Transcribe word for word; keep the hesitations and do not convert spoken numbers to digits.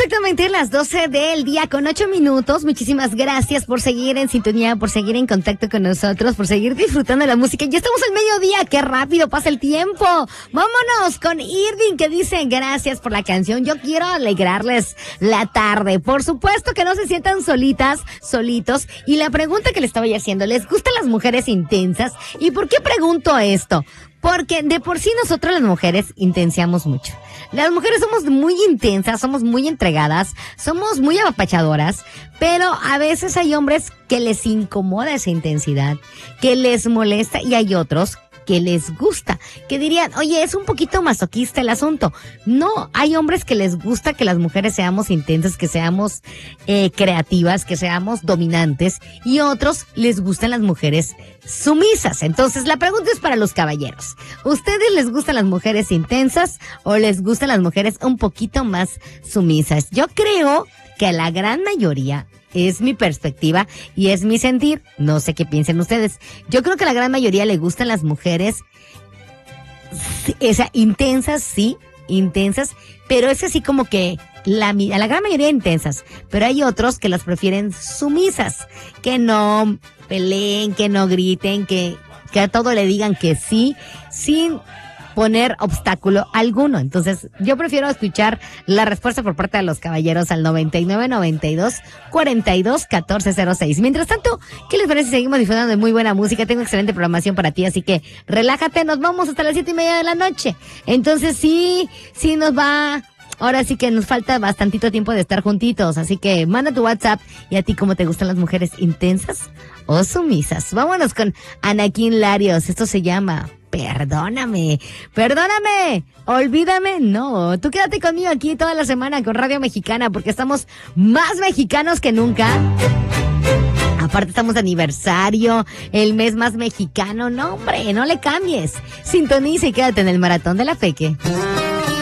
exactamente las doce del día con ocho minutos. Muchísimas gracias por seguir en sintonía, por seguir en contacto con nosotros, por seguir disfrutando de la música. Ya estamos al mediodía, qué rápido pasa el tiempo. Vámonos con Irving, que dice gracias por la canción. Yo quiero alegrarles la tarde. Por supuesto que no se sientan solitas, solitos. Y la pregunta que le estaba haciendo, ¿les gustan las mujeres intensas? ¿Y por qué pregunto esto? Porque de por sí nosotros las mujeres intensiamos mucho. Las mujeres somos muy intensas, somos muy entregadas, somos muy apapachadoras, pero a veces hay hombres que les incomoda esa intensidad, que les molesta, y hay otros que les gusta, que dirían, oye, es un poquito masoquista el asunto. No, hay hombres que les gusta que las mujeres seamos intensas, que seamos eh, creativas, que seamos dominantes, y otros les gustan las mujeres sumisas. Entonces, la pregunta es para los caballeros. ¿Ustedes les gustan las mujeres intensas o les gustan las mujeres un poquito más sumisas? Yo creo que a la gran mayoría, es mi perspectiva y es mi sentir, no sé qué piensen ustedes, yo creo que a la gran mayoría le gustan las mujeres esa, intensas, sí, intensas, pero es así como que la, a la gran mayoría intensas, pero hay otros que las prefieren sumisas, que no peleen, que no griten, que, que a todo le digan que sí, sin poner obstáculo alguno. Entonces, yo prefiero escuchar la respuesta por parte de los caballeros al noventa y nueve, noventa y dos, cuarenta y dos, catorce cero seis. Mientras tanto, ¿qué les parece si seguimos disfrutando de muy buena música? Tengo excelente programación para ti, así que relájate, nos vamos hasta las siete y media de la noche. Entonces, sí, sí nos va... Ahora sí que nos falta bastantito tiempo de estar juntitos, así que manda tu WhatsApp. ¿Y a ti cómo te gustan las mujeres intensas o sumisas? Vámonos con Anakin Larios, esto se llama Perdóname, perdóname, olvídame, no, tú quédate conmigo aquí toda la semana con Radio Mexicana porque estamos más mexicanos que nunca. Aparte estamos de aniversario, el mes más mexicano, no hombre, no le cambies. Sintoniza y quédate en el Maratón de la Peque.